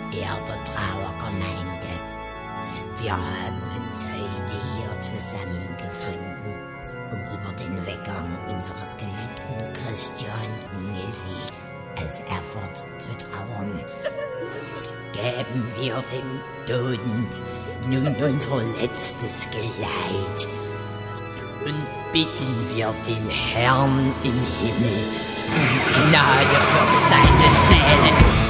verehrte Trauergemeinde. Wir haben uns heute hier zusammengefunden, um über den Weggang unseres geliebten Christian Nessie aus Erfurt zu trauern. Geben wir dem Toten nun unser letztes Geleit und bitten wir den Herrn im Himmel um Gnade für seine Seelen.